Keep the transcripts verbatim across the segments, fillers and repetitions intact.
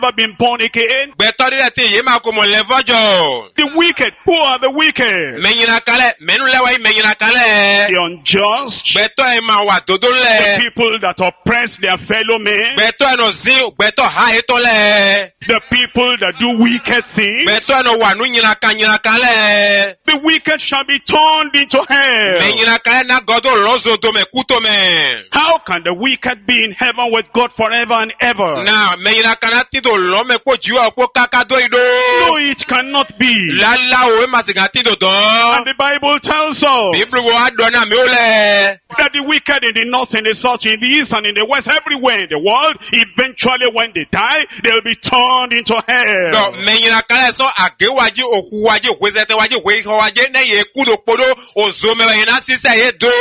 been born again? Gbẹ̀tọ́ dídẹ̀ tí yìí máa kó mọ̀ lẹ́fọ́jọ́. The wicked. Who are the wicked? Mẹ̀yìnà kalẹ̀, mẹ́nu lẹ́wọ̀ yìí mẹ̀yìnà kalẹ̀. The unjust. Gbẹ̀tọ́ yìí máa wà dodo The lẹ̀. people that oppress their fellow men. Gbẹ̀tọ́ yìí nọ sí gbẹ̀tọ́ ha ètò lẹ̀. The people that do wicked things. Gbẹ̀tọ́ yìí nọ wà nù nyìnà kan nyìnà kalẹ̀. The wicked shall be turned into hell. Mẹ̀yìnà kalẹ̀ náà gọ́dọ̀ lọ́sọ̀dọ̀ mẹ́ kútó mẹ́. How can the wicked be in heaven with God forever and ever? Náà mẹ̀yìnà kalẹ̀ títò lọ́mẹ̀ kó jù ọ́ kó káká dó idó. No, it cannot be. Lálá o ẹ̀ máa sì kà títò dán. And the Bible tells us Bíbélì wo adọ́nà mi ó lẹ̀. that the wicked in the north, in the south, in the east, and in the west, everywhere in the world, eventually when they die, they'll be turned into hell. Dɔ mɛnyina kalẹ sɔ agewadzi okuwadzi wezɛtɛwadzi wehɔwadzi ne ye kudo kpodo ozomɛ yina sisɛ ye do.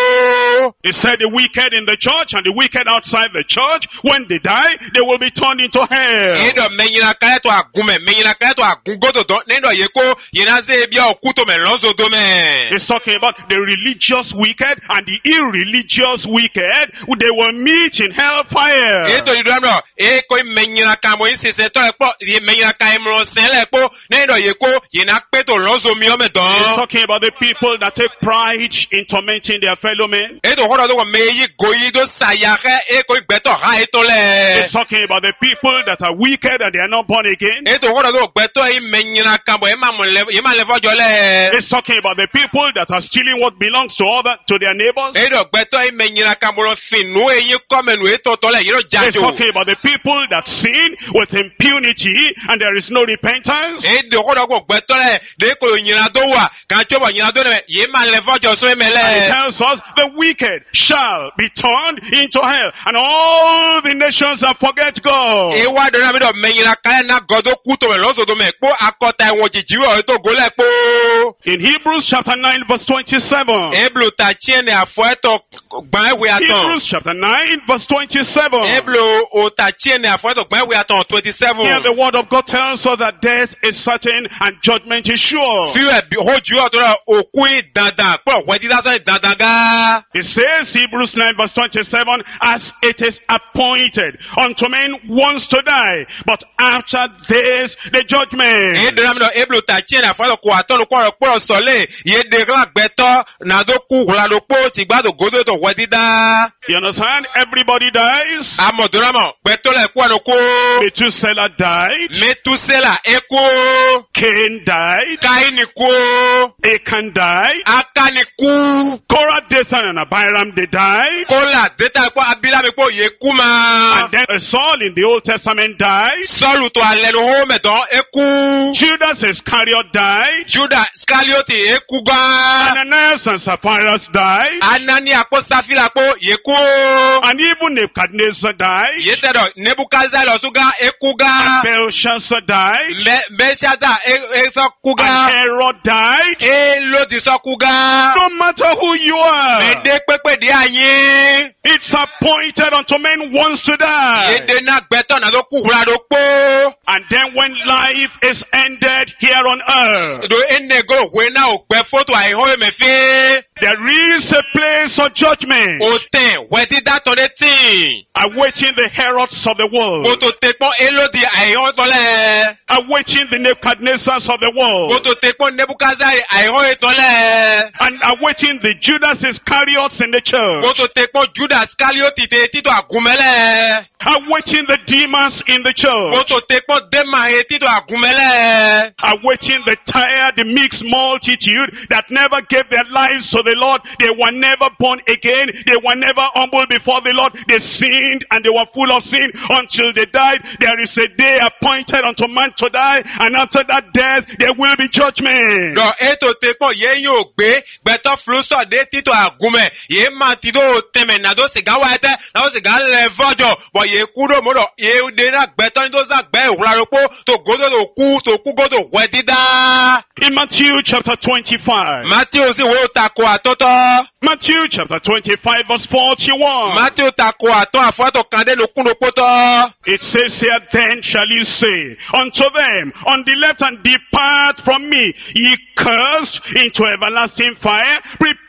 He said the wicked in the church and the wicked outside the church, when they die, they will be turned into hell. Ye dɔ mɛnyina kalẹ tɔ agumɛ mɛnyina kalẹ tɔ agungodo dɔn ne dɔ ye ko yina se bia okuto mɛ lɔnso do mɛ. He's talking about the religious wicked and the irreligious wicked. They will meet in hellfire. Ye to idu amɔ e ko mɛnyina kan mo sise tɔ ye kpɔ ye mɛnyina kan mlɔ sɛlɛ kpɔ ne dɔ ye ko yina kpeto lɔnso miɔ mɛ He's dɔn. talking about the people that take pride in tormenting their fellow men. E to hɔrɔn do ko mɛ yi goyi do sayahɛ e ko gbɛtɔ ha eto lɛ. He's talking about the people that are wicked and they are not born again. E to hɔrɔn do gbɛtɔ yi mɛnyina kan bɔ e ma mɔ lɛ e ma lɛ fɔjɔ lɛ. He's talking about the people that are stealing what belongs to other to their neighbors. E dɔ gbɛtɔ yi mɛnyina kan bɔ finu eyi kɔmɛ nu eto tɔ lɛ yi dɔ He's jajo. talking about the people that sin with impunity and there is no repentance. E de hɔrɔn ko gbɛtɔ lɛ de ko nyina do wa kan tso bɔ nyina do nɛ yi ma lɛ fɔjɔ so mɛ And he lɛ. tells us the wicked shall be turned into hell and all the nations that forget God. E wa dɔ na mi dɔ mɛnyina kan na gɔdo kuto mɛ lɔso do mɛ kpɔ akɔta ɛwɔ dzidzi wɔ eto go lɛ kpɔ. In Hebrews chapter nine verse twenty-seven. Eblo ta tiɛ ne afɔ etɔ gbã ewe atɔn. Hebrews chapter nine verse twenty-seven. Eblo o ta tiɛ ne afɔ etɔ gbã ewe atɔn twenty seven. Here the word of God tells us that death is certain and judgment is sure. Fi ɛ bi ho ju ɔtɔ la oku yi dandan kpɔ wɛ dida sɔn yi dandan gaa. It says, Hebrews nine verse twenty-seven, as it is appointed unto men once to die, but after this the judgment. Ye dɔnna mi dɔ eblo ta tiɛ ne afɔ etɔ ko atɔnu kpɔrɔ kpɔrɔ sɔle ye degla gbɛtɔ na do ku wla do kpo tigba do godo to wɛ dida. You understand? Everybody dies. Amɔ dɔnna mɔ gbɛtɔ la eku ano ko. Methuselah died. Metusela eko. Cain died. Kaini ko. Achan died. Akani ku. Korah, Dathan, and Abiram, they died. Kola deta kpɔ abirami kpɔ ye kuma. And then uh, Saul in the Old Testament died. Sɔlu to alɛ no ho mɛ dɔn eku. Judas Iscariot died. Juda Scalioti eku gan. Ananias and Sapphira died. Anani akpɔ Safira kpɔ yeku. And even Nebuchadnezzar died. Yete dɔ Nebukadnezar lɔ su gan eku gan. Belshazzar died. Mɛ Mɛsiata e esɔ ku And gan. Herod died. E lodi sɔ ku gan. No matter who you are, Mɛ de kpekpe di anyi. it's appointed unto men once to die. Yede na gbɛtɔ na do ku wura do kpo. And then when life is ended here on earth, Do ene go we na o gbɛ foto ayiho mɛ fi. there is a place of judgment O tɛn wɛdi datɔ de tin. awaiting the Herods of the world, Koto te kpɔ elodi ayiho tɔ lɛ. awaiting the Nebuchadnezzars of the world, Koto te kpɔ Nebukadnezar ayiho tɔ lɛ. and awaiting the Judas Iscariots in the church, Koto te kpɔ Judas Scalioti te tito agumɛ lɛ. awaiting the demons in the church, Koto te kpɔ Dema he tito agumɛ lɛ. awaiting the tired, the mixed multitude that never gave their lives to the Lord. They were never born again. They were never humble before the Lord. They sinned and they were full of sin until they died. There is a day appointed unto man to die, and after that death, there will be judgment. Dɔ eto te kpɔ ye yóò gbé gbɛtɔ flusɔ de tito agumɛ ye ma ti do tɛmɛ na do siga wa tɛ na do siga lɛ fɔjɔ bɔn ye ku do mo dɔ ye de na gbɛtɔ ni do sa gbɛ wula do kpo to godo do ku to ku godo wɛ dida. In Matthew chapter twenty-five, Matthew si wo ta ko atɔtɔ. Matthew chapter twenty-five verse forty-one, Matthew ta ko atɔ afɔtɔ kan de lo kun do kpɔtɔ. it says here, then shall you say unto them on the left hand, depart from me, ye cursed, into everlasting fire, prepared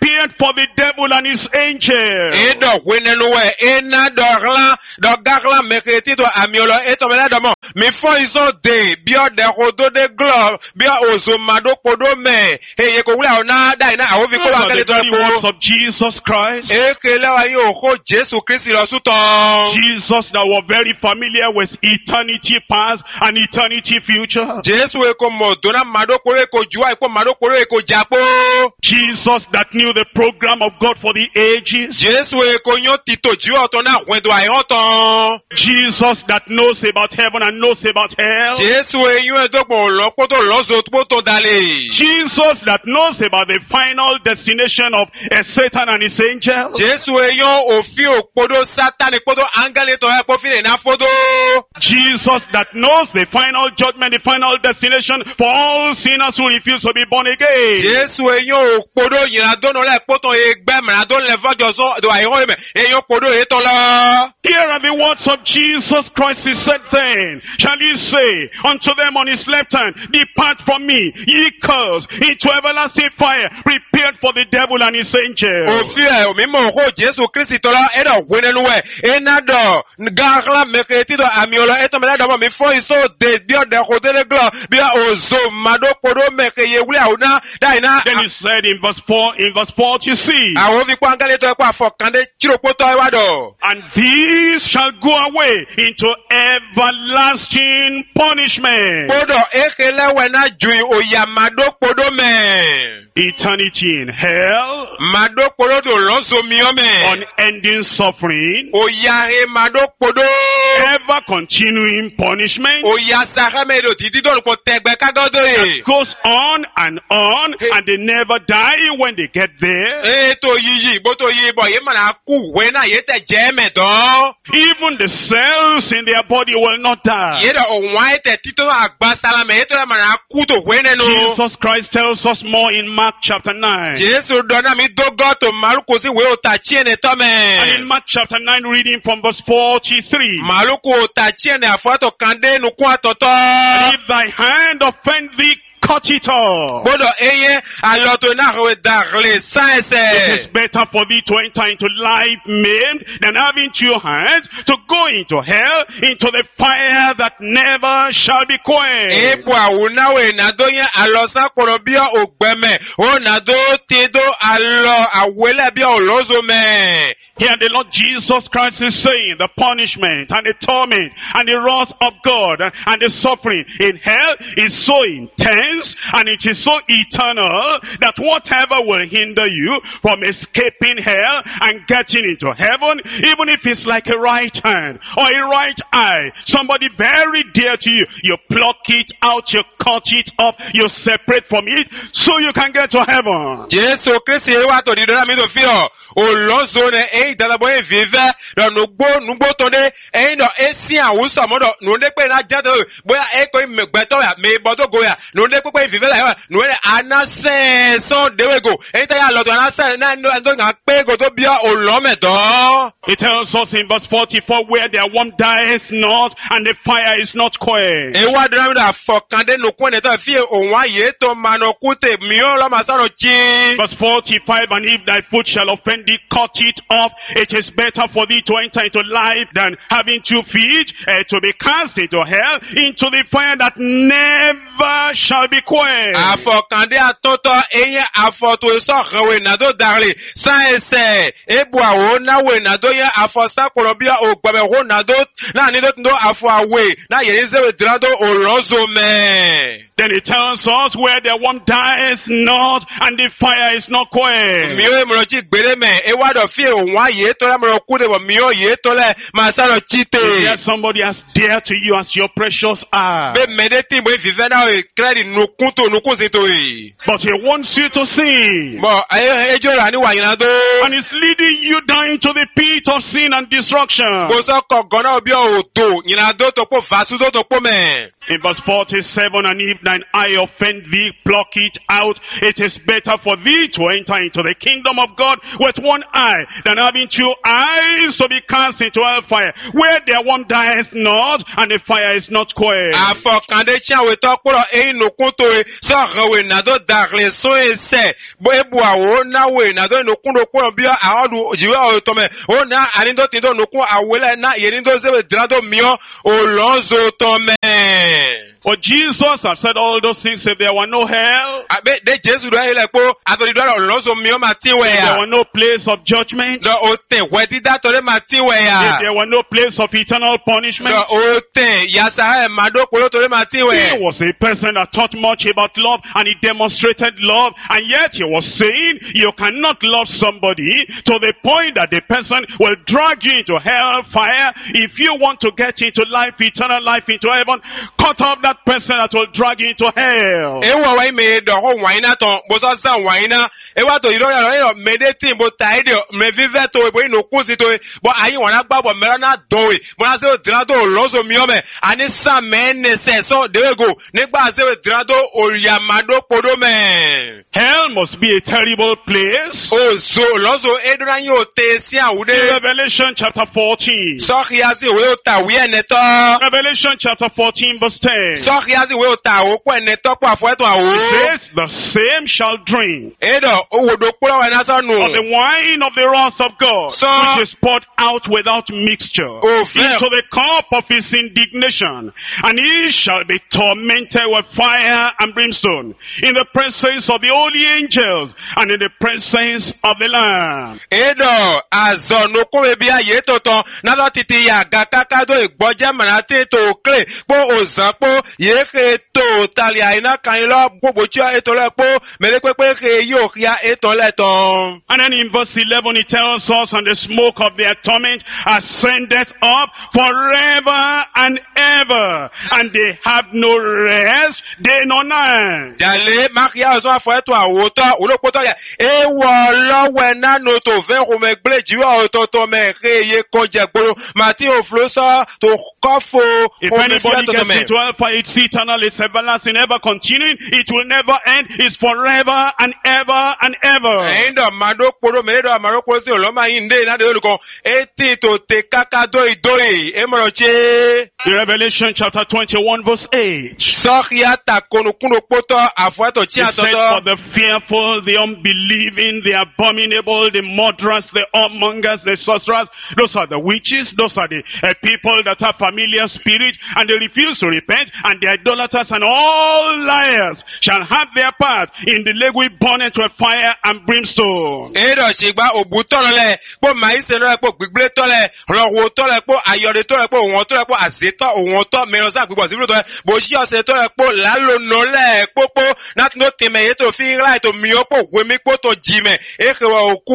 prepared for the devil and his angels. E do wenenuwe, e na do glan, do gaglan meketi to amiolo, e to mele domo. Mi fo iso de, bio de hodo de glo, bio ozomado kodo me. He ye ko wula ona da ina awo vi ko Those wa are kele the to very words po. of Jesus Christ. E kele wa yo ko Jesu Kristi lo suton. Jesus that were very familiar with eternity past and eternity future. Jesu e ko modona mado kore ko juwa e ko mado kore e ko japo. Jesus that knew the program of God for the ages. Jesu e ko yon tito juwa otona wendo a yoton. Jesus that knows about heaven and knows about hell. Jesu e yon e do po lo poto lo zo poto dale. Jesus that knows about the final destination of uh, Satan and his angels. Jesu e yon ofi okpodo Satan ekpodo angele to e pofile na fodo. Jesus that knows the final judgment, the final destination for all sinners who refuse to be born again. Jesu e yon okpodo yinado no le poto egbe mrado le vojo so do ayo me e yon okpodo e to lo. Here are the words of Jesus Christ. He said then, shall he say unto them on his left hand, depart from me, ye cursed, into everlasting fire, prepared for the devil and his angels. Ofi e o mimo ko Jesu Kristi to lo e do wenenuwe e na do ngagla meketi do amiolo e to mele do mi fo iso de bio de hodele glo bio ozo mado kodo meke ye wule ona da ina. Then he said in verse four, in verse four, you see, Awo vi kwa angele to e kwa fokande chiropoto e wado. and these shall go away into everlasting punishment. Kodo ekele wena jui oya mado kodo me. Eternity in hell, Mado kodo do lonzo miome. unending suffering, Oya he mado kodo. ever continuing punishment, Oya sahame do titi do ko tegbe kagodo e. goes on and on, and they never die when they get there. E to yiyi boto yi bo ye mana ku wena ye te jeme do. Even the cells in their body will not die. Ye do onwa te tito agba salame ye to mana ku to wene no. Jesus Christ tells us more in Mark chapter nine. Jesu do na mi dogo to maluko si we o ta chiene to And in me. Mark chapter nine, reading from verse forty-three. Maluko ta chiene afato kande nu kwa toto. And if thy hand offend thee, cut it off. Bodo eye aloto na we darle It sanse. is better for thee to enter into life maimed than having two hands to go into hell, into the fire that never shall be quenched. Epo awuna we na do yen alosa korobia ogbeme. O na do ti do alo awele bia olozo me. Here the Lord Jesus Christ is saying the punishment and the torment and the wrath of God and the suffering in hell is so intense and it is so eternal that whatever will hinder you from escaping hell and getting into heaven, even if it's like a right hand or a right eye, somebody very dear to you, you pluck it out, you cut it off, you separate from it so you can get to heaven. Jesu Kristi wa to di do na mi do fi o. Olozo ne e dalabo e vive do nugbo nugbo to de e no esi awuso mo do no de pe na jade boya e ko megbeto ya me bodo go ya no de pe pe vive la ya no e anase so dewe go e ta ya lo do anase na no ndo nga pe go to bia olome do. It tells us in verse forty-four where their worm dies not and the fire is not quenched. E wa dra mi da fokande no ko ne ta fi onwa ye to mano kute mi o lo masaro chi. Verse forty-five, and if thy foot shall offend thee, cut it off. It is better for thee to enter into life than having two feet, uh, to be cast into hell, into the fire that never shall be quenched. Afọkande atoto eye afoto eso we na do darle san ese ebu awo na we na do ye afosa korobia ogbebe ho na do na ni do ndo afo awe na ye ze we drado olozo me. Then it tells us where the worm dies not and the fire is not quenched. Mi o mo ji gbere me e wa do fi onwa ye to la mo ku de bo mi o ye to le ma sa ro chite. There somebody as dear to you as your precious eye. Be medeti mo vive na e credit no kunto no kunzito e. But he wants you to sin. Bo e ejo ra ni wa yin do. And it's leading you down into the pit of sin and destruction. Ko so ko gona obi o to yin do to po vasu do to po me. In verse forty-seven, and if thine eye offend thee, pluck it out. It is better for thee to enter into the kingdom of God with one eye than having two eyes to be cast into hellfire, where their one dies not and the fire is not quenched. Afọkàndé tí àwọn ètò ọpọlọ ẹyin nùkún tó e sọ̀rọ̀ wẹ̀ nàdó dàgbé sún ẹsẹ̀ bó ebu àwọ̀ náà wẹ̀ nàdó nùkún tó kúrò bí àwọn ọdún jìwé ọ̀tọ̀ mẹ́ ó ná àníndó tìǹdó nùkún àwòlẹ̀ náà yẹnìndó sẹ́wẹ̀ dìrádó mìíràn òlọ́nzó tọ́ mẹ́. For Jesus had said all those things if there were no hell, Abe de Jesu do ayé lẹ kó àtọ̀dìdọ́ òlọ́nzó mìíràn máa tí wẹ̀ if yà. there were no place of judgment, Lọ o tẹ̀ wẹ̀ dídá tọ́lé máa tí wẹ̀ yà. if there were no place of eternal punishment, Lọ o tẹ̀ yasa ẹ̀ máa dókòó tọ́lé máa tí he wẹ̀. was a person that taught much about love and he demonstrated love, and yet he was saying you cannot love somebody to the point that the person will drag you into hellfire. If you want to get into life, eternal life, into heaven, cut off that person that will drag you into hell. Ewa wa ime dọ̀kọ̀ wọ̀nyí náà tán, bó sọ sàn wọ̀nyí náà. Ewa tó yìí lọ́yọ̀ lọ́yọ̀ mẹ́dẹ́ tí bó ta ẹ̀ dẹ̀ mẹ́ fífẹ́ tó ìbò inú kú sí tó ẹ̀. Bọ́ ayé wọn náà gbàgbọ́ mẹ́rọ náà dùn ẹ̀. Mo náà sẹ́wọ̀ dìrádó lọ́sọ̀ mi ọmọ ẹ̀. Àní sàn mẹ́ẹ̀nẹsẹ̀ sọ déwégò nígbà sẹ́wọ̀ dìrádó òrìàmàdó podó mẹ́. Hell must be a terrible place. Ozo lọ́sọ̀ Eduna yóò tẹ sí In àwùdé. Revelation chapter fourteen. Sọ́kìyàsí ìwé òtàwí ẹ̀nẹ́tọ́. Revelation chapter fourteen verse ten. Sọ́kìyàsí ìwé òtàwó pọ̀ ẹ̀nẹ́tọ́ pọ̀ àfọ̀ẹ́tọ̀ àwò. It says, the same shall drink Edo owódo kúrò wẹ̀ náà sọ́nù. of the wine of the wrath of God, So- which is poured out without mixture Oh, fair. into the cup of his indignation, and he shall be tormented with fire and brimstone in the presence of the holy angels and in the presence of the Lamb. Edo azọ̀nù kúrò bí ayé tó tán náà títí yàgà kákádó ìgbọ́jẹ́ mọ̀nà tí tó kílè pó òzàn pó yéé tó tàlẹ̀ àìná kan lọ gbogbo tí ètò rẹ̀ pó mẹ́lẹ́ pépé ké yóò kíá ètò rẹ̀ tán. And then in verse eleven it tells us, and the smoke of their torment ascendeth up forever and ever, and they have no rest day nor night. Jàlé mákìá ọ̀sán àfọ̀ẹ́tò àwòtọ́ olókòtò yà ewọ̀ lọ́wọ́ nánú tó fẹ́ kòmẹ̀ gbélé jìwọ́ ọ̀tọ̀tọ̀ mẹ́ẹ̀kẹ́ iye kọjá gbòòrò màtí òfurufú sọ tó kọ́fò If omi anybody fíàtọ̀ gets mẹ́. into hellfire, it's eternal, it's everlasting, ever continuing, it will never end, it's forever and ever and ever. Ẹ̀yin dọ̀ màdó kporo mẹ́rin dọ̀ màdó kporo sí ọlọ́mọ yìí ndé iná de olùkọ́ etí tó tẹ káká dóyè dóyè émọ̀rọ̀ tse. In Revelation chapter twenty-one verse eight. Sọ́kìá ta konokúnò kpótọ́ àfọ̀ẹ́tọ̀ tí It a said, tọ́tọ́. for the fearful, the unbelieving, the abominable, the murderers, the whoremongers, the sorcerers, those are the witches, those are the uh, people that have familiar spirit, and they refuse to repent, and the idolaters and all liars shall have their part in the lake we burn into fire and brimstone. Edo ṣègbà òbú tọ́lọ̀ lẹ̀ kpó màísẹ̀ lọ́lẹ̀ kpó gbígbé tọ́lẹ̀ rọ̀wọ̀ tọ́lẹ̀ kpó ayọ̀dẹ tọ́lẹ̀ kpó òwọ̀n tọ́lẹ̀ kpó àzétọ́ òwọ̀n tọ́ mẹ́rin sá gbígbọ̀ síbúrò tọ́lẹ̀ bó ṣí ọ̀sẹ̀ tọ́lẹ̀ kpó lálónà lẹ̀ kpókpó láti ní ó tẹ̀mẹ̀ yé tó fi ńlá ètò mìíràn kpó wémi kpó tó jìmẹ̀ èkè wọ̀ òkú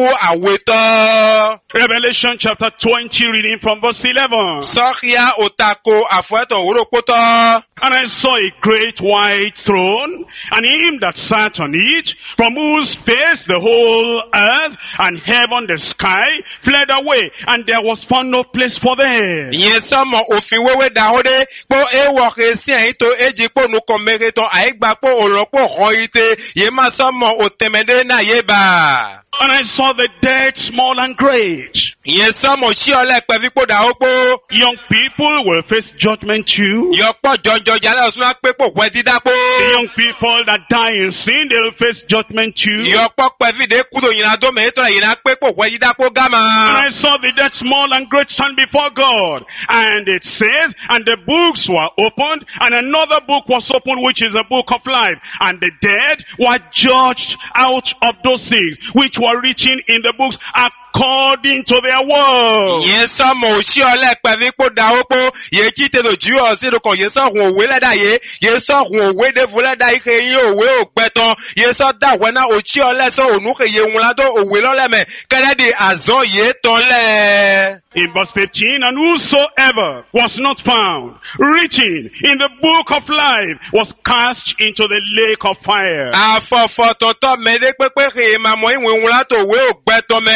àwètọ́. Revelation chapter twenty, reading from verse eleven. Sọ́kìá òtako àfọ̀ẹ́tọ̀ òwúrò kpótọ́. And I saw a great white throne, and him that sat on it, from whose face the whole earth and heaven, the sky, fled away, and there was found no place for them. Ìyẹn sọ́mọ òfin wéwé dàhódé kpó ewọ̀ kèsì ẹ̀yìn tó èjì kpó nukọ̀ mẹ́rin tán àyígbà kpó òlò kpó họ yìí tẹ yé má sọ́mọ òtẹ̀mẹ̀dé náà yé bà. And I saw the dead, small and great. Ìyẹn sọ́mọ sí ọlẹ́ pẹ̀fí kpó dàhó kpó. Young people will face judgment too. Yọ̀pọ̀ jọjọ jàlẹ́ ọ̀sùn náà pé kpó wẹ́ dídá kpó. The young people that die in sin, they will face judgment too. Yọ̀pọ̀ pẹ̀fí de kúrò yìnyín àdó mẹ́rin tọ́lá yìnyín pé kpó wẹ́ dídá kpó And gámà. I saw the dead, small and great, stand before God. And it says, and the books were opened, and another book was opened, which is the book of life. And the dead were judged out of those things which were written in the books according to their works. Ìyẹn sọ́mọ òsì ọlẹ́ pẹ̀fí kpó dàhó kpó yé kí tètò jù ọ̀ sí lukọ̀ yé sọ́hùn òwe lẹ́dà yé yé sọ́hùn òwe dèvò lẹ́dà yìí kè yín òwe ògbẹ́tàn yé sọ́ dàwẹ́ náà òsì ọlẹ́ sọ́ ònú kè yé ńlá tó òwe lọ́lẹ́mẹ̀ kẹ́lẹ́dì àzọ́ yé tán lẹ́. In verse fifteen, and whosoever was not found written in the book of life was cast into the lake of fire. Àfọ̀fọ̀ tọ̀tọ̀ mẹ́lẹ́ pépé kè é màmọ́ ìwé ńlá tó òwe ògbẹ́tàn mẹ́ yé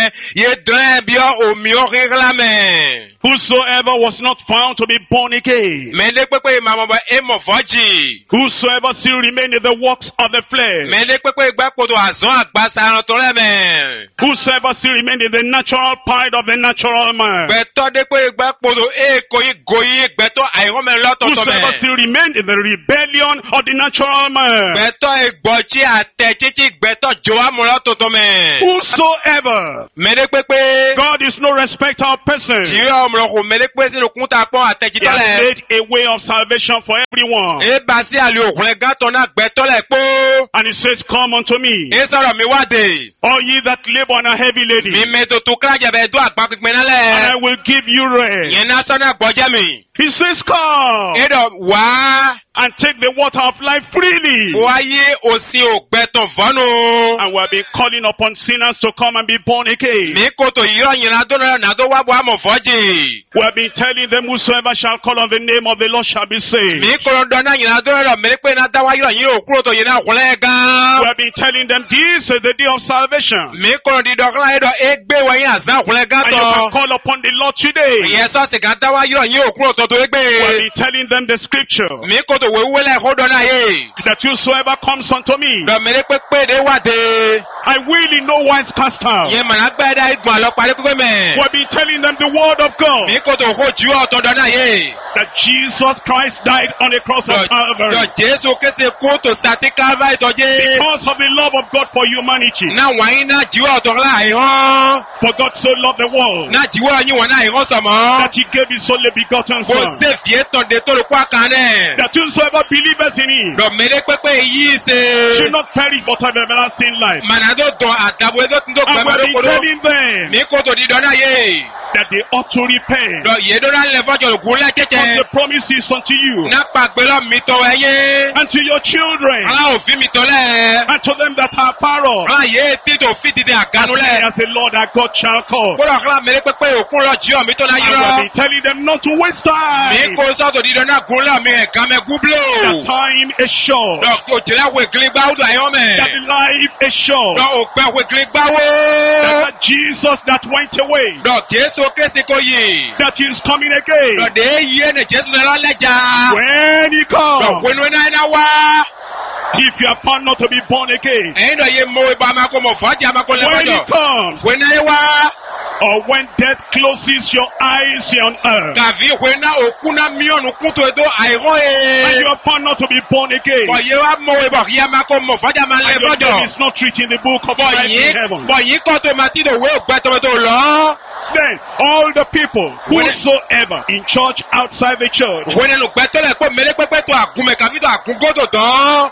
ye dren bio o mio réglame. Whosoever was not found to be born again. Mende pepe mama ba emo voji. Whosoever still remained in the works of the flesh. Mende pepe gba kodo azon agbasa ran to leme. Whosoever still remained in the natural part of the natural man. Beto de pe gba kodo e koyi goyi beto airo me loto to me. Whosoever still remained in the rebellion of the natural man. Beto e gbochi ate chichi beto joa mo loto to me. Whosoever. Mende pepe God is no respecter of persons. ti o mo ko mende pepe se no kunta pon ate He chichi has le. made a way of salvation for everyone. E basi ali okun ga to na beto le po. And he says, come unto me, E sọ̀rọ̀ mi wade. all ye that labor and are heavy Mi laden, me to to kra je be do agba pipin na and I le. will give you rest. Yen na so na gboje mi. He says, come E do wa and take the water of life freely. o aye osin ogbeton vonu. And we have been calling upon sinners to come and be born again. Mi ko to yiro yin na do na na do wa bo amo foji. We have been telling them whosoever shall call on the name of the Lord shall be saved. Mi ko do na yin na do na mi pe na da wa yiro yin o kuro to yin na kule We gan. have been telling them this is the day of salvation. Mi ko di do kla e do e gbe wa yin azan kule gan And you can to. call upon the Lord today. Yen so se ga da wa yiro yin o kuro to to e We have gbe. been telling them the scripture Mi ko to we we le ho do na ye. that whosoever comes unto me, Do mi pe pe de wa de. I will in no wise cast out. Yen ma na gbe da igbon lo pare ko me. We have been telling them the word of God Mi ko to ho ju o to do na ye. that Jesus Christ died on the cross of Yo Calvary Jesu kese ko to sati Calvary to je. because of the love of God for humanity. Na wa yin na ji o to la e ho. For God so loved the world Na ji wa yin wa na e ho so mo. that he gave his only begotten Ko Son, se fie ton de to lo kwa kan ne. that whosoever believeth in him Do mere pepe yi should se. not perish but have everlasting life. Manado don adabo edo tin do And gbe we ma have do been ko do. telling them Mi ko to di do na ye. that they ought to repent. Do ye do na le fojo gun le Because cheche. the promise is unto you Na pa gbe lo mi to eye. and to your children Ala òfin mi to le. and to them that are far off. Ala ye ti to fi dide aganu le. As the Lord our God shall call. Ko do kla mere pepe okun lo ji o mi to na And we have yiro. been telling them not to waste Mi time. ko so to di do na gun le mi e ga me That gublo. time is short. Do o jira we gli gba o do ayo me. That life is short. Do o pe we gli gba wo. That Jesus that went away, Do Jesu kesi ko yi. that he is coming Do again. de ye ne Jesu na la leja. When he Do comes, wenu na na wa. if you are found not to be born again, Ẹyin do ye mo ba ma ko mo foji ama ko le when he fojo. comes, Wena ye wa. or when death closes your eyes here on earth, Gavi wena okuna mionu kunto edo airo and you e. are found not to be born again, Bo ye wa mo e bo ye ma ko mo foji ama le and your name fojo. is not written in the book of Bo life in yin heaven, bo yin ko to ma ti do we gbe to to lo. then all the people whosoever in church, outside the church, Wena nu gbe to le ko mele pepe to agun me kavi to agun godo dan.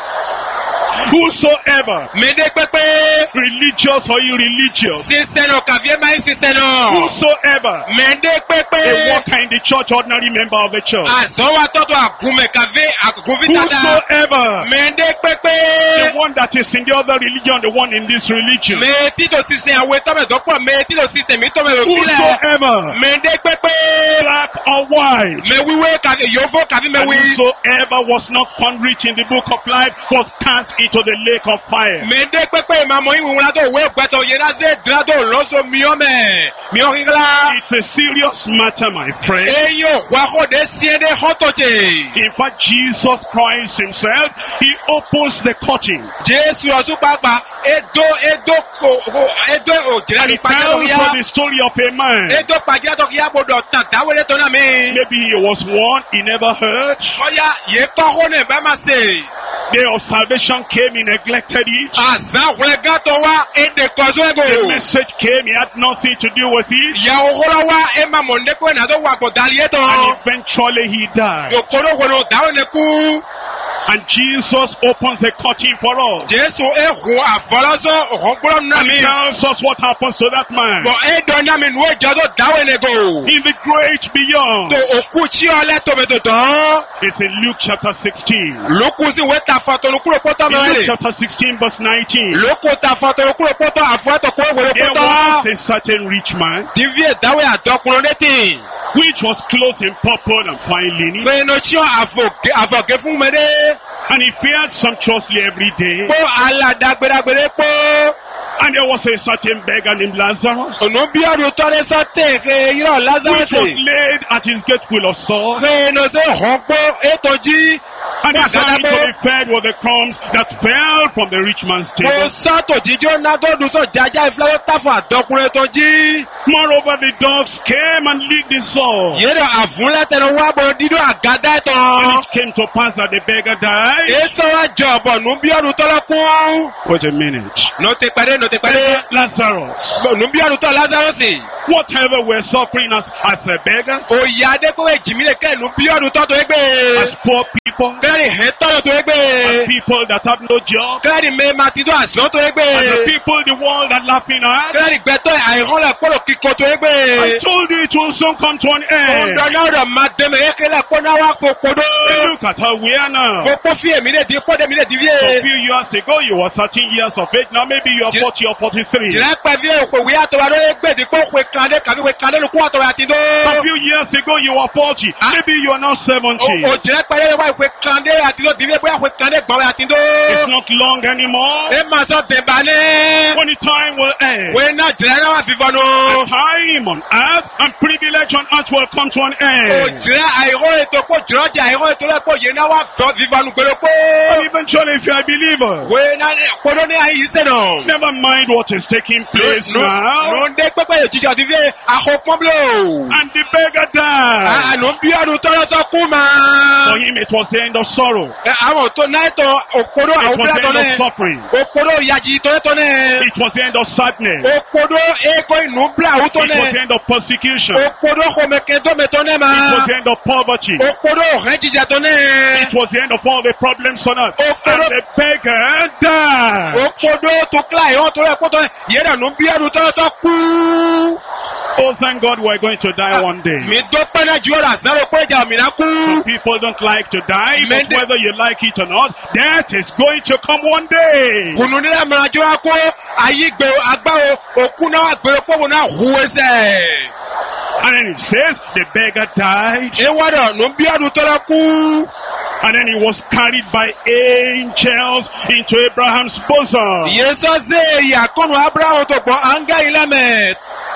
whosoever Mede pepe. religious or irreligious, Siseno kavie ma siseno. whosoever Mede a pepe. worker in the church, ordinary member of the church, Azon wa to to agun me kave agun vitada. whosoever Mede the pepe. one that is in the other religion, the one in this religion, Me tito sisen awe to me dopo me tito sisen mi to me lo sile. whosoever Mede pepe. black or white, Me wiwe kavi yovo kavi me and wi. whosoever was not found rich in the book of life was cast into the lake of fire. Mede pepe ma mo iwu la to we gbeto ye na se drado lozo mi o me. Mi o higla. It's a serious matter, my friend. Eyo wa ko de siende hotoche. In fact, Jesus Christ himself, he opens the curtain Jesu osu papa edo edo ko ko- edo o jira and ni he pa tells lo us ya. the story of a man. Edo pa jira to ya bodo tan tawele to na me. Maybe he was one he never heard. Oya ye pa ho ne ba ma se. Day of salvation came, he neglected it. Azan wele gato wa ede kozo The ego. message came, he had nothing to do with it. Ya ohoro wa e ma mo ne ko na do wa go dali eto. And eventually he died. Yo koro koro dawo ne ku. And Jesus opens the curtain for us. Jesu e hu afoloso ohun gboro na And he mi. tells us what happens to that man. Bo e do na mi nu e jodo dawo ne go. In the great beyond. To oku chi ole to me to to. It's in Luke chapter sixteen. Loku si we ta foto lu kuro poto In me Luke le. chapter sixteen verse nineteen. Loko ta foto lu kuro poto afo to ko we There poto. was a certain rich man Divie dawe adokunro neti. which was clothed in purple and fine linen, Fe no chi afo afo ke fun me de. and he fared sumptuously every day. Po ala dagbere dagbere po. And there was a certain beggar named Lazarus, Ònú bí ọdún tọ́lé sọ́tẹ̀ ké yírọ̀ which was Lazarus. laid at his gate full of sores, Ké no se hàn pé ètò jí. and designed to be fed with the crumbs that fell from the rich man's Mo table. sọ́tò jíjó náà tó dùn sọ jájá ìfúláwọ́ táfọ̀ àdọ́kùnrin tó jí. Moreover, the dogs came and licked the sore. Yẹ́rọ àfúnlẹ́tẹ̀nu wá bọ̀ dídú àgádá And tán. it came to pass that the beggar died. Èso wa jọ ọ̀bọ̀ nù bí ọdún tọ́lọ́ kún. Wait a minute. Nù ti pẹ̀lẹ́ nù ti pẹ̀lẹ́. Lazarus, Nù bí ọdún tọ́ Lazarus. whatever we're suffering as, as a beggar, Òyà Adékòwé jìmílẹ̀ kẹ́ nù bí ọdún tọ́ tó égbé. as poor people, Kẹ́rì hẹ́ tọ́lọ̀ tó égbé. as people that have no job, Kẹ́rì mẹ́ máa ti tó àsán tó as the égbé. people the world are laughing at. Kẹ́rì gbẹ́tọ̀ àìrànlẹ̀ kpọ́lọ̀ kíkọ tó I égbé. told you it will soon come to an end. Ọ̀dọ̀ náà máa dẹ́mẹ̀ ékélé kpọ́nà wá kpokpodo. Look at how we are now. Kpokpo fi èmi lè di kpọ́dé mi lè di A fíye. few years ago, you were thirteen years of age. Now maybe you are Jira- forty or forty-three. Jìrẹ́ pẹ̀ fíye òkò wíyá tó wà lóye gbèdì kó kwe kàndé kàbí kwe kàndé lukú àtọ̀ wà ti dó. A few years ago, you were forty. Ah. Maybe you are now seventy. O jìrẹ́ pẹ̀ lé wá ìkwe kàndé àti ló dìbí bóyá kwe kàndé gbọ̀n wà ti dó. It's not long anymore. Ẹ máa sọ dèbà ní. When the time will end, Wé náà jìrẹ́ náà wà fífọ́ nù. the time on earth and privilege on earth will come to an O end. jìrẹ́ àìró ètò kó jìrọ̀ jẹ́ àìró ètò lẹ́kọ̀ọ́ yé náà wà fọ́ fífọ́ nù gbèrò kó. And eventually, if you are a believer, Wé náà kpọ́dọ̀ ní àyè sẹ́nà. never mind what is taking place now. Nùdé pẹ́pẹ́ yóò jíjọ ti fi àkópọ́nbílò. And the beggar died. Ànú bí ọdún tọ́lọ́ sọ kú For máa. him, it was the end of sorrow. Àwọn tó náà tó òkúrò It àwọn was bílẹ̀ the tó end of náà. suffering. Òkúrò ìyàjì tó tó náà. It was the end of sadness. Òkúrò èkó inú bílẹ̀ àwọn tó It was the náà. end of persecution. Òkúrò kòmẹ̀kẹ́ tó mẹ́ tó náà It máa. was the end of poverty. Òkúrò ọ̀rẹ́ jíjà tó náà. It was the end of all the problems on earth. Oh, And the beggar died. Òkúrò tó kílà ìhàn tó rẹ̀ kó tó náà. Yẹ́rẹ̀ nù bí ọdún tọ́lọ́ tó kú. Oh, thank God we're going to die one day. Mi dọ́pẹ́ náà ju ọ̀rọ̀ àsáró pé ìjà òmìnira kú. Some people don't like to die, but Mende- whether you like it or not, death is going to come one day. Kùnú nílẹ̀ mìíràn jọ wá kó ayé gbèrò agbáwo òkú náà wà gbèrò pọ́wọ́ náà hu ẹsẹ̀. And then it says the beggar died, Ewọ́dọ̀ nù bí ọdún tọ́lọ́ kú. and then he was carried by angels into Abraham's bosom. Yéésọ́ ṣe ìyàkọ́nù Abrahamu tó gbọ́ áńgá ilẹ̀ mẹ́.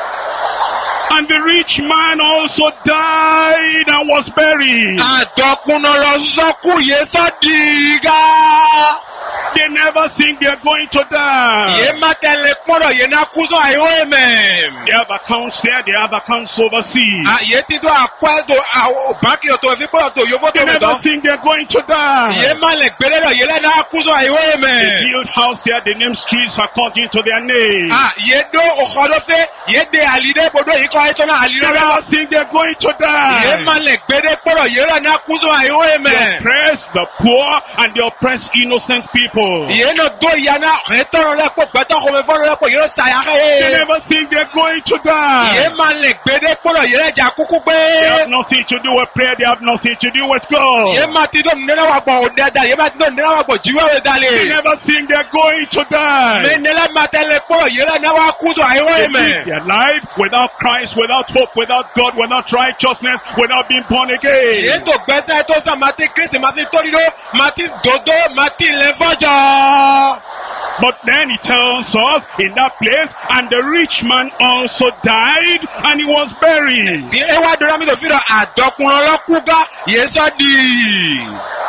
And the rich man also died and was buried. Àdọ̀kùnà lọ sọ́kù Yéésọ́ dìgá. They never think they're going to die. Yé má tẹ̀lé pọ́nrọ̀ yé náà kú sọ àìwọ́ ẹ̀mẹ̀. They have accounts there, they have accounts overseas. Yé ti tó àkọ́ tó àwọn báńkì ọ̀tọ̀ fi pọ́nrọ̀ tó yóò They tó mi never tán. think they're going to die. Yé má lè gbélé lọ yé lẹ́nu á kú sọ àìwọ́ They ẹ̀mẹ̀. build house there, they name streets according to their name. Yé dó ọ̀kọ́dọ́ fẹ́ yé de àlìdé bodò yìí kọ́ ayétọ́ náà They àlìdé never lọ. think they're going to Yé die. má lè gbélé pọ́nrọ̀ yé lẹ́nu á kú sọ àìwọ́ The ẹ̀mẹ̀. oppressed, the poor, and the oppressed innocent people. Yé náà dó ìyá náà ẹ̀tọ́rọ̀ lẹ́pọ̀ gbẹ́tọ́ kọ́mẹ fọ́nrọ̀ lẹ́pọ̀ yé ló sàyà They ẹ̀. never think they're going to Yé die. má lè gbélé pọ́nrọ̀ yé lẹ́jà kúkú gbé. They have nothing to do with prayer, they have nothing to do with Yé God. má ti dó nínú wa gbọ̀ òde dàlẹ̀, yé má ti dó nínú wa gbọ̀ jíwẹ́wẹ́ They dàlẹ̀. never think they're going to die. Mẹ́nẹ́lẹ́ máa tẹ́lẹ̀ pọ́nrọ̀ yé lẹ́nu wa kú sọ àìwọ́ They ẹ̀mẹ̀. live their life without Christ, without hope, without God, without righteousness, without being born again. Ètò gbẹ́sẹ̀ tó sàn máa ti Kristi máa ti tóri ló máa ti dòdó máa ti lẹ̀ fọ́jọ́. But then he tells us in that place, and the rich man also died and he was buried. Ní ewa dọ́là mi tó fi rọ àdọ́kùnrin ọlọ́kùnká yé sọ́ di.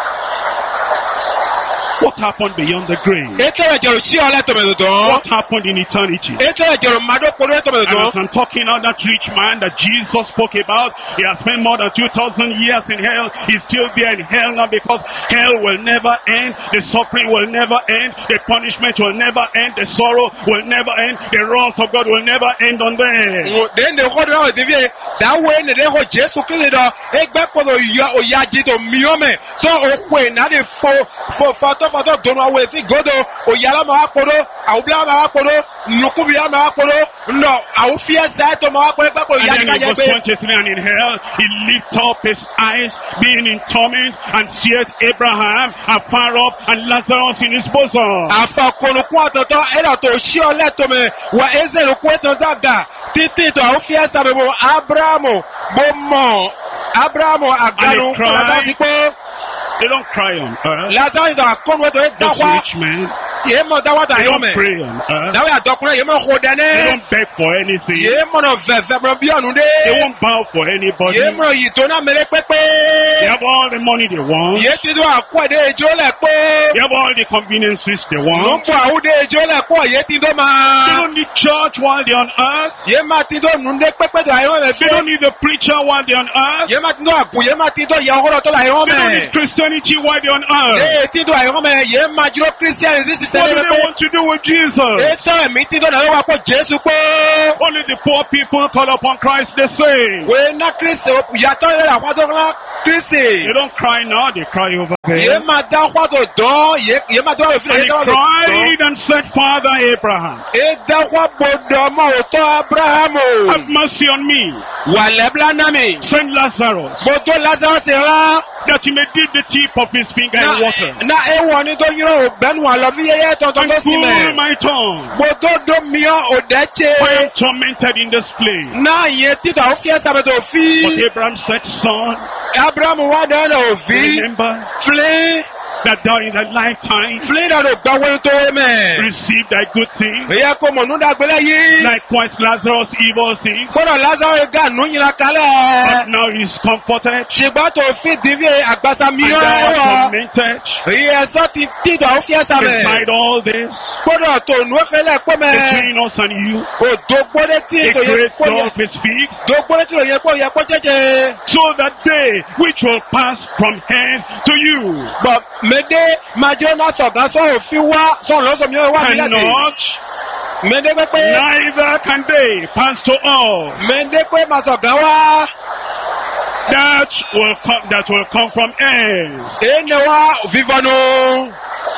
What happened beyond the grave? Ètò ẹ̀jẹ̀rò sí ọ̀lẹ́ tòmẹ̀tò tán. What happened in eternity? Ètò ẹ̀jẹ̀rò máa dó polówó tòmẹ̀tò And as tán. I'm talking about that rich man that Jesus spoke about, he has spent more than two thousand years in hell. He's still there in hell now because hell will never end. The suffering will never end. The punishment will never end. The sorrow will never end. The wrath of God will never end on them. Dende kɔ dɔ ɔdi fi dawo ne de ko Jesu Kristi dɔ egbe kpɔdɔ yɔ oyaji to miɔmɛ sɔ okoe na de fo fo fɔtɔ fɔtɔ donu awo efi godo oyala ma wa kpɔdo awubila ma wa kpɔdo nukubiya ma wa kpɔdo nɔ awu fiyɛ zɛ to ma wa kpɔdo egbe ko And yaji then ka in jɛ verse pe. twenty-three, and in hell, he lifted up his eyes, being in torment, and seeth Abraham afar up, and Lazarus in his bosom. Afa konukun ɔtɔtɔ ɛdɔ to si ɔlɛ tome wa eze nukun ɛtɔtɔ ga titi to awu fiyɛ sabe mo Abrahamu mo mɔ Abrahamu agbalu And he cried. kɔlɔtɔ si kpɔ. They don't cry on earth. Lazarus dɔ akɔnu ɛtɔ This ɛdɔkwa. rich man, Ye mo da wa da They yo don't me. pray on earth. Da wa dokuna ye mo ho They dene. don't beg for anything. Ye mo no veve mo bi onu They de. won't bow for anybody. Ye mo yi to na mere They pepe. have all the money they want. Ye ti do akwade ejo le po. They have all the conveniences they want. Numbo awude ejo le po ye ti do They ma. don't need church while they're on earth. Ye ma ti do nunde pepe do ayo me They don't fe. need the preacher while they're on earth. Ye ma ti do agun ye ma ti do ye ohoro to la ayo They don't me. need Christianity while they're on earth. Ye ti do ayo me ye ma jiro Christian this is What do le they pe. want to do with Jesus? Eto mi ti do na wa po Jesu po. Only the poor people call upon Christ, they say. We na Christ yato le la kwa do na Christ. They don't cry now, they cry over Ye there. ma da kwa do do ye ye ma do wa fi And ye he da wa do. cried and said, Father Abraham, E da kwa bodo mo to Abraham. have mercy on me. Wa le bla na mi. Send Lazarus, Bodo Lazarus ra. that he may dip the tip of his finger in water Na e woni do yiro benu alo fi ye to to and to si cool me. my tongue. Bodo do mi o I am odeche. tormented in this place. Na ye ti da o fi esa be to But fi. Abraham said, Son, Abraham wa da na o fi. remember Fle. that thou in thy lifetime Fle da do gba won to me. received thy good thing. Ye ko mo nu da gbele yi. Likewise Lazarus evil things. Bodo Lazarus ga nu yin But kale. now he is comforted Ṣùgbọ́n tó fi dìbí àgbàsá and mi thou art ọ̀rọ̀. tormented. Iye ẹ̀sọ́ ti tìdọ̀ ó fi ẹ̀sà mẹ́. Beside all this, Gbọ́dọ̀ tó nù ẹ̀fẹ̀lẹ̀ pọ̀ mẹ́. between us and you, Òdò gbọ́dọ̀ tí a ètò yẹ great kó yẹ. gulf is fixed, Dò gbọ́dọ̀ tí òye kó yẹ kó jẹ́jẹ́. so that they which will pass from hence to you Bọ̀ mẹ́dẹ́ máa jẹ́ náà sọ̀gá sọ̀rọ̀ fi wá sọ̀rọ̀ lọ́sọ̀ mi wá mi láti. cannot, Mẹ́dẹ́ pẹ́pẹ́. neither can they pass to us Mẹ́dẹ́ pé máa sọ̀gá wá. that will come that will come from hence. Èyí ni wá vivanu.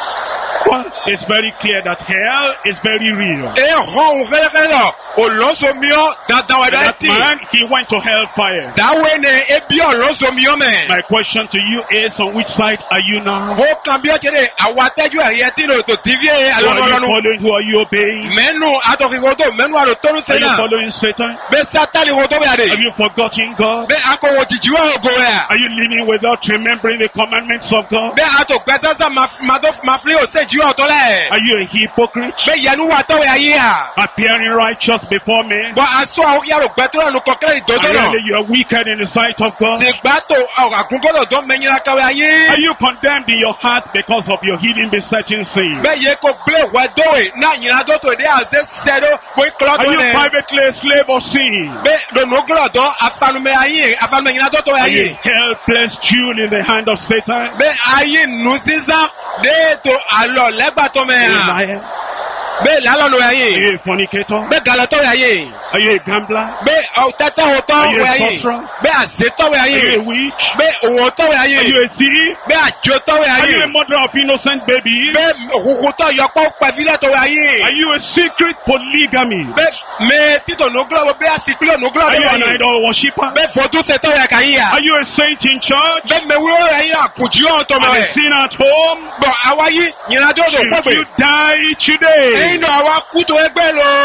Well, it's very clear that hell is very real. Èyí hàn òun fẹ́lẹ́fẹ́lẹ́ lọ. Òlọ́sọ mi ọ́ dandan wà That dáńtì. man, he went to hellfire. Dáwé ni ebi ọ̀lọ́sọ mi ọ́ mẹ́. My question to you is, on which side are you now? Ó kàn bí ọ̀kẹ́dẹ̀ àwọn atẹ́jú ẹ̀yẹ tí ló tó tv ẹ̀ Who are you alọ́nọ́lọ́nu. following? Who are you obeying? Mẹ́nu àtọ̀fífọ́ tó mẹ́nu àrò tó ń Are ṣe you náà. following Satan? Bẹ́ẹ̀ sátánì wo tó bẹ̀rẹ̀ Have dé. you forgotten God? Bẹ́ẹ̀ akọ̀wò jìjì wà ògo rẹ̀. Are you living without remembering the commandments of God? Bẹ́ẹ̀ àtọ̀ gbẹ́sẹ̀sẹ̀ máa fi òsè jí ọ̀tọ́ lẹ̀. Are you a hypocrite? Bẹ́ẹ̀ yẹnu wà tọ́wẹ̀ ayé à. Appearing righteous before men? Bọ́ aṣọ àwọn yàrá gbẹ́tọ́ lẹ́nu kọ̀kẹ́rẹ́ ìdótó And náà. really you are wicked in the sight of God? Sìgbà tó àgùnkọ́dọ̀ tó mẹ́yìn akáwé ayé. Are you condemned in your heart because of your hidden besetting sin? Bẹ́ẹ̀ yẹ kó gbé ìwẹ́ dówe náà yìnyín tó tó dé àṣẹ sẹ́dọ̀ bó ìkọlọ́ Are tó you nẹ. privately a slave of sin? Bẹ́ẹ̀ lónìí gbọ́dọ̀ afanumẹ́ ayé afanumẹ́ yìnyín tó tó Are ayé. you a helpless Jew in the hand of Satan? Bẹ́ẹ̀ ayé nù sísá déètò àlọ́ lẹ́gbàtọ́ mẹ́ Are you a à. liar? Bẹ́ẹ̀ lálọ́nu Are ayé. you a fornicator? Bẹ́ẹ̀ galọ́tọ́ wẹ̀ ayé. Are you a gambler? Bẹ́ẹ̀ ọ̀tẹ́tẹ́ òótọ́ Are you a wẹ̀ ayé. sorcerer? Bẹ́ẹ̀ àṣetọ́ wẹ̀ Are you ayé. a witch? Bẹ́ẹ̀ òwòtọ́ wẹ̀ ayé. Are you a thief? Bẹ́ẹ̀ àjòtọ́ wẹ̀ Are you ayé. a mother of innocent babies? Bẹ́ẹ̀ òkùnkùntọ́ yọpọ̀ pẹ̀fílẹ̀tọ̀ wẹ̀ ayé. Are you a secret polygamy? Bẹ́ẹ̀ mẹ títọ̀ nùgúlọ̀ bẹ́ẹ̀ àsìkúlọ̀ nùgúlọ̀ Are you wẹ̀ an ayé. idol worshipper? Bẹ́ẹ̀ fọdún sẹ́tọ̀ wẹ̀ kàyíyà. Are you a saint in church? Bẹ́ẹ̀ mẹ̀wúrọ̀ wẹ̀ ayé àkùjú ọ̀tọ̀ And a mẹ́. sinner at home? Bọ̀ àwa yí ìrìnàjò òdò Should pọ̀gbẹ̀. you die today? Ẹyin náà àwa kútó ẹgbẹ́ lọ.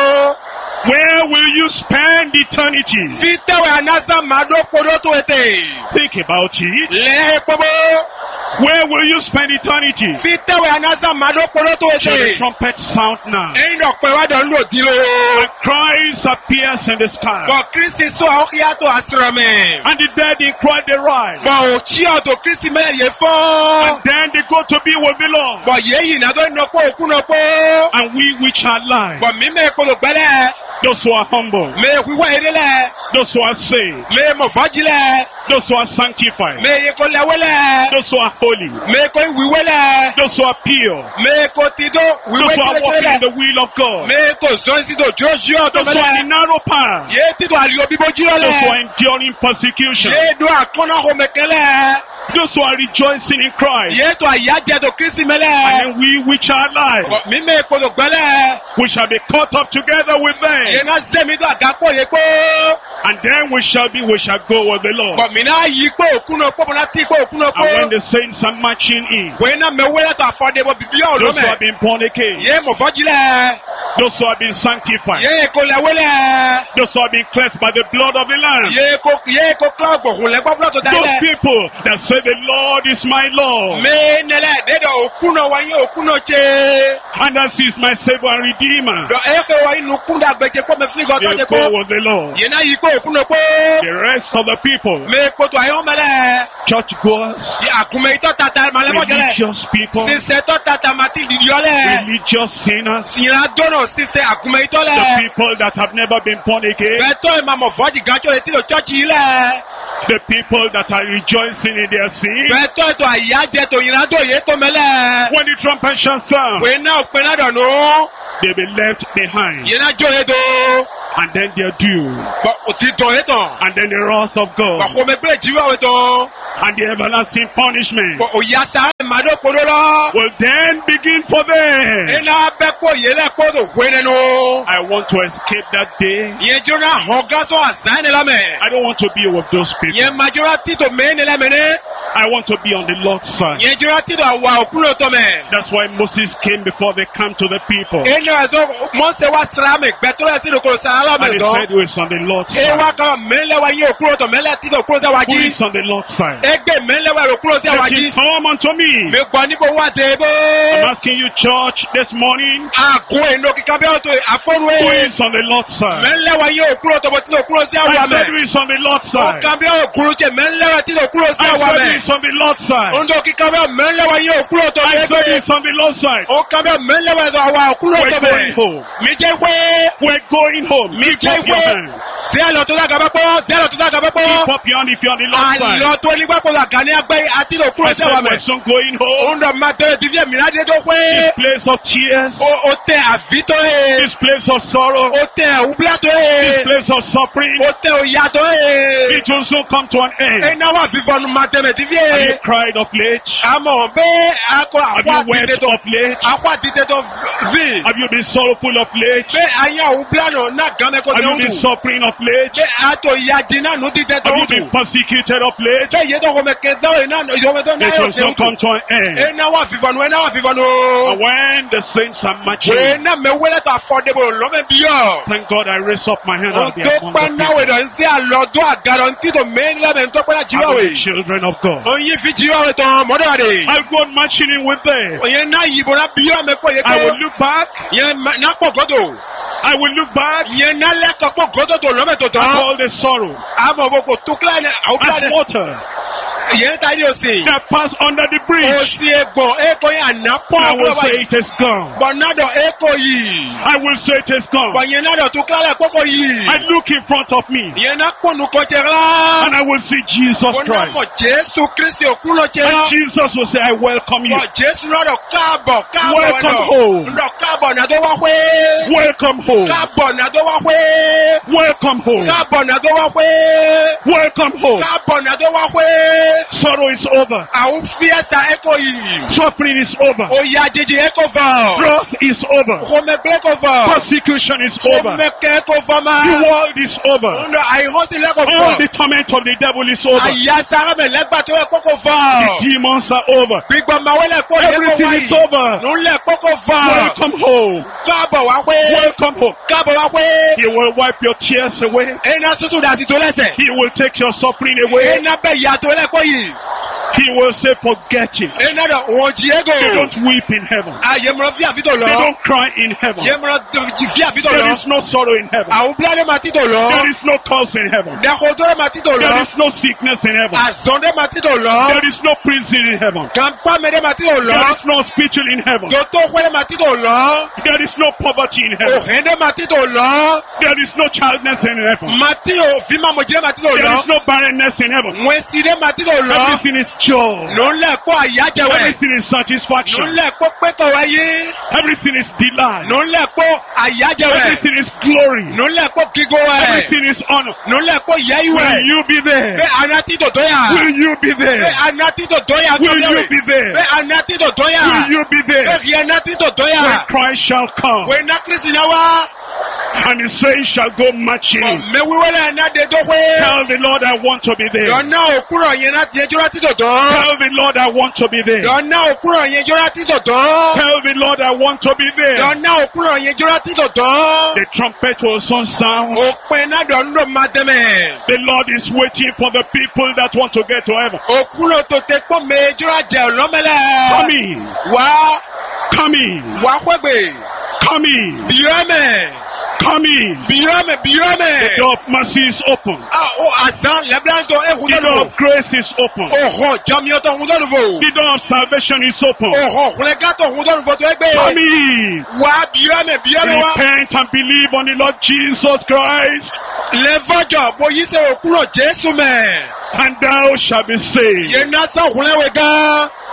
Where will you spend eternity? Fi tẹ́wẹ̀ anásá màá ló podó tó ètè. Think about it. Lẹ́ẹ̀ pọ́bọ́. Where will you spend eternity? Fi tẹ́wẹ̀ anásá màá ló podó tó Shall the ètè. trumpet sound now? Ẹyin náà pẹ̀ wá dọ̀ ń lò dín lọ. And Christ appears in the sky. Bọ̀ Kristi sọ àwọn kí á tó àṣírọ̀ mẹ́. And the dead in Christ they rise. Bọ̀ òkí ọ̀tọ̀ Kristi mẹ́lẹ̀ yẹ fọ́. And then they go to be with the Lord. Bọ̀ yéyì náà tó ń nọpọ̀ òkú nọpọ̀. And we which are alive, Bọ̀ mí mẹ́ kpọ̀lọ̀ gbẹ́lẹ̀. those who are humble, Mẹ́ wíwá eré lẹ̀. those who are saved, Mẹ́ mọ̀ fọ́jì lẹ̀. those who are sanctified, Mẹ́ yẹ kó lẹ́wọ́ lẹ̀. those who are holy, Mẹ́ kó wíwé lẹ̀. those who are pure, Mẹ́ kó ti dó wíwé those who are kílẹ̀kílẹ̀ walking in lẹ̀. the will of God, Mẹ́ kó sọ́n sí tó jó sí ọ̀tọ̀ those who are mẹ́lẹ̀. in narrow path, Yé títọ̀ àlìyó bíbó jí those who are lọ́lẹ̀. enduring persecution, Yé dó àkọ́nà kò mẹ́kẹ́lẹ̀. those who are rejoicing in Christ, Yé tó àyájẹ́ tó Kristi mẹ́lẹ̀. and then we which are alive, Bọ̀ mí mẹ́ kpọ̀lọ̀ gbẹ́lẹ̀. we shall be caught up together with Yé them, náà sẹ́mi tó àgàpọ̀ yẹ kó. and then we shall be, we shall go with the Lord. Bọ̀ mí náà yí pé òkú náà pọ̀ bọ̀ náà tí pé òkú náà And when pọ̀. the saints are marching in, Wẹ́n náà mẹ́wé látọ̀ àfọ̀dé bọ̀ bíbí ọ̀dọ́ those who mẹ́. have been born again, Yé mọ̀ fọ́jì lẹ̀. Those who have been sanctified. Ye ko le wele. Those who have been cleansed by the blood of the Lamb. Ye ko ye ko kla gbo hun le gbo blood to Those dale. people that say the Lord is my Lord. Me nele de do okuno wa yin okuno che. And that is my Savior and Redeemer. Do e ko wa yin okunda gbeje ko me fli go to The je poor ko. was the Lord. Ye na yi ko okuno ko. The rest of the people, Me ko to ayon mele. churchgoers, Ye akume ito tata male mo jele. religious people, Si se to tata mati didiole. religious sinners, Sira dono si se akume ito the le. people that have never been born again, Beto e mamo voji gacho eti lo church ile. the people that are rejoicing in their sin. Beto to ayaje to yirado ye to mele. When the trumpet shall sound, We na opena do no. they'll be left behind. Ye na jo ye do. And then their due. Ba o ti do ye to. And then the wrath of Ba God. ko me ple jiwa we to. And the everlasting punishment Ba o ya sa ma do ko do lo. will then begin for them. E na be ko ye le ko do wene no. I want to escape that day. Ye jona hoga so azan la me. I don't want to be with those people. Ye majora ti to me ne la me ne. I want to be on the Lord's side. Ye jora ti do wa okuno to me. That's why Moses came before they come to the people. E na so mo se wa sra me gbe to le si do ko sa la And me he do. said, who is on the Lord's E wa side? ka me le wa ye okuno to me le ti do ko sa wa Who ji. is on the Lord's side? Egbe me le wa okuno sa wa Let him ji. come unto me. Me gbo ni bo wa de bo. I'm asking you, church, this morning, Ako eno kika be o to aforu who e. is on the Lord's side? Mẹ́lẹ̀ wa yóò kúrò tọmọ tí ló kúrò sí I àwọn said, amẹ́. who is on the Lord's Ó side? kàn bí ó kúrò jẹ mẹ́lẹ̀ wa tí ló kúrò sí I àwọn said, who amẹ́. is on the Lord's side? Ó ń tó kíkà bí mẹ́lẹ̀ wa yóò kúrò tọmọ I said, who ẹgbẹ́. is on the Lord's side? Ó kàn bí mẹ́lẹ̀ wa yóò wà kúrò We're tọmọ going ẹ̀. home. Mi jẹ́ pé We're going home. mi Lift jẹ́ up your pé hand. sí àlọ́ tó dàgbà bẹ́ pọ́ sí àlọ́ tó dàgbà bẹ́ pọ́. Lift up your hand if you're on the Lord's side. Àlọ́ tó nígbà pọ̀ làgà ní agbẹ́ àti ló kúrò I sí àwọn said, amẹ́. we're soon going Ó home. ń dọ̀ máa tẹ́lẹ̀ tí fíẹ̀ mìíràn dé tó pé. This place of tears, Ó tẹ àvítọ́ ẹ̀. this place of sorrow, Ó tẹ òwúblátọ́ this ẹ̀. place of suffering, Ó tẹ òyàtọ̀ ẹ̀. it will soon come to an end. Ẹ náwó àfihàn máa tẹ̀mẹ̀ tí Have you fíẹ̀. cried of late? Àmọ̀ bẹ́ẹ̀ akọ Have àkọ́ you wept àdìdẹ tó of late? akọ́ àdìdẹ tó vi. Have you been sorrowful of late? Bẹ́ẹ̀ ayé àwọn bílánù náà gánmẹ́ kó Have tẹ̀ you ń been dù. suffering of late? Bẹ́ẹ̀ àtò ìyá dínà nù dídẹ tó Have ń you dù. been persecuted of late? Bẹ́ẹ̀ yé tó kọ́ mẹ́kẹ́ dáwọ̀ iná ìjọba tó náà It yóò will tẹ̀ ń soon dù. come to an end. Ẹ náwó àfihàn ẹ náwó àfihàn And when the saints are Wèé marching, náà mẹ́wẹ́lẹ́ tó àfọ̀débò lọ́mẹ́ bí yọ̀. thank God I raise up my hand and be Tó among pẹ́ the náwó people, ìdọ̀ ń sí àlọ́dún àgàràntí tó mẹ́rin lẹ́mẹ̀ tó pẹ́ náà jíwáwé. among the children of God. Oyin fi jíwáwé tán mọ́dọ̀ àdè. I'll go on marching in with them. Òyìn náà yìnbọn náà bí yọ̀ mẹ́kọ̀ yẹ I kó. will look back. Yẹn náà pọ̀ gọ́dọ̀. I will look back Yẹn náà lẹ́kọ̀ọ́ pọ̀ gọ́dọ̀ tó lọ́mẹ́ tó at tán. all the sorrow, Àmọ̀ bò kò tó kílẹ̀ ní àwọn kílẹ̀ as ní. water Yẹn ta ní òsì. that pass under the bridge. Òsì egbò èkó yẹn àná pọ̀ I will kílọ̀ say báyìí. it is gone. Bọ̀nádọ̀ èkó yìí. I will say it is gone. Bọ̀nyẹn náà dọ̀ tó kílẹ̀ kókó yìí. I look in front of me Yẹn náà pọ̀nù kọjá rá. and I will see Jesus Bọ̀nà Christ. mọ̀ Jésù Kristi òkú lọ jẹ́ rá. And Jesus will say, I welcome you. Bọ̀ Jésù lọ́dọ̀ káàbọ̀ káàbọ̀ Welcome náà. home. Ndọ̀ káàbọ̀ náà tó wá pé. Welcome home. Káàbọ̀ náà tó wá pé. Welcome home. Káàbọ̀ náà tó wá pé. Welcome home. Káàbọ̀ náà tó wá pé. Sorrow is over. Àwọn fiesta ẹ̀kọ́ yìí. Suffering is over. Oyè àjèjì ẹ̀kọ́ fà. Wrath is over. Kòmẹ̀gbẹ́ kò fà. Persecution is over. Kòmẹ̀kẹ́ kò fà The máa. world is over. Ndọ̀ àìhọ́sí lẹ́kọ̀ All fà. the torment of the devil is over. Àyà sára mẹ́ lẹ́gbà tó ẹ̀kọ́ kò fà. The demons are over. Gbígbọ́ máa wẹ́lẹ̀ kó yẹ kó Everything wáyé. is over. Nùlẹ̀ kókò fà. Welcome home. Káàbọ̀ wá pé. Welcome home. Káàbọ̀ wá pé. He will wipe your tears away. Ẹ̀ná sútù dàtí tó lẹ́sẹ̀. He will take your suffering away. Ẹ̀ná bẹ̀ yà tó lẹ́kọ̀ yìí. He will say, forget it. Ẹ̀ná dọ̀ wọ́n jí égò. They don't weep in heaven. Àyè mìíràn fi àfitò They lọ. don't cry in heaven. Yẹ mìíràn fi àfitò There lọ. is no sorrow in heaven. Àwọn bíládé máa títò lọ. There is no curse in heaven. Dẹ̀kọ̀tọ́rẹ́ máa títò There lọ. is no sickness in heaven. Àzọ́ndé máa títò lọ. There is no prison in heaven. Kàmpámẹ́dé máa títò lọ. There is no hospital in heaven. Dòtó wẹ́lẹ́ máa títò lọ. There is no poverty in heaven. Òhèndé máa títò lọ. There is no childless in heaven. Màtí òfin máa mọ̀jẹ́ máa títò There lọ. is no barrenness in heaven. Wẹ̀sídé máa títò lọ. Everything is joy. Nùlẹ̀ kó àyájẹwẹ̀. Everything is satisfaction. Nùlẹ̀ kó pẹ́tọ̀ wáyé. Everything is delight. Nùlẹ̀ kó àyájẹwẹ̀. Everything is glory. Nùlẹ̀ kó kíkó ẹ̀. Everything is honor. Nùlẹ̀ kó yẹ́yíwẹ̀. Will you be there? Bẹ́ àná títò tó yà. Will you be Bẹ́ there? àná títò tó yà tó Will you lẹ́wẹ̀. be there? Bẹ́ àná títò tó yà. Will you be Bẹ́ there? kì í àná títò tó When yà. Christ shall come Wẹ̀ ná Kristi náà wá. and the saints shall go marching in. Mẹ́wíwẹ́lẹ̀ ẹ̀ náà dé tó pé. Tell the Lord I want to be there. Yọ̀nà òkúrọ̀ yẹn náà yẹn jọra títò tán. Tell the Lord I want to be there. Yọ̀nà òkúrọ̀ yẹn jọra títò tán. Tell the Lord I want to be there. Yọ̀nà òkúrọ̀ yẹn jọra títò tán. The trumpet will soon sound. Òpin náà dọ̀ ń lò máa tẹ́mẹ̀. The Lord is waiting for the people that want to get to heaven. Òkúrọ̀ tó tẹ pọ́ mi jọra jẹ ọ̀lọ́mẹ́lẹ̀. Come in. Wá Come in. wá kwẹ́gbẹ̀. Come in. Bíọ́mẹ̀. Come in. Bíọ́mẹ̀ The bíọ́mẹ̀. door of mercy is open. Ah o àzán lẹ́bíláńtọ̀ ehun The door dọ́lùfò. of grace is open. Òhò jọmíọ́tọ̀ hun dọ́lùfò. The door of salvation is open. Òhò kúnlẹ̀gátọ̀ hun dọ́lùfò tó ẹgbẹ́. Come in. Wá bíọ́mẹ̀ bíọ́mẹ̀ wá. Repent and believe on the Lord Jesus Christ, Lẹ́fọ́jọ̀ bóyí sẹ́ òkúrọ̀ Jésù mẹ́. and thou shalt be saved. Yẹn náà sọ̀ kúnlẹ̀wẹ̀ gán.